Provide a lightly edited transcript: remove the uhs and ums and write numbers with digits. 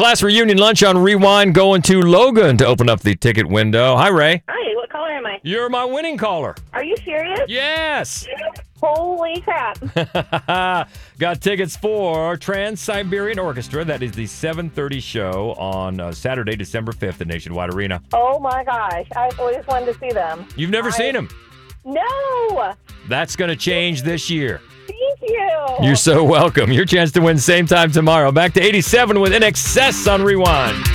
Class reunion lunch on Rewind going to Logan to open up the ticket window. Hi, Ray. Hi, what color am I? You're my winning caller. Are you serious? Yes. Holy crap. Got tickets for Trans-Siberian Orchestra. That is the 7:30 show on Saturday, December 5th at Nationwide Arena. Oh my gosh, I've always wanted to see them. You've never seen them? No. That's going to change this year. Thank you. You're so welcome. Your chance to win same time tomorrow. Back to 87 with INXS on Rewind.